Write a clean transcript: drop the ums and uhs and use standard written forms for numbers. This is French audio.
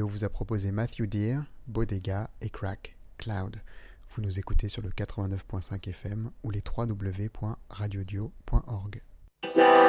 vous a proposé Matthew Dear, Bodega et Crack Cloud. Vous nous écoutez sur le 89.5 FM ou les www.radiodio.org.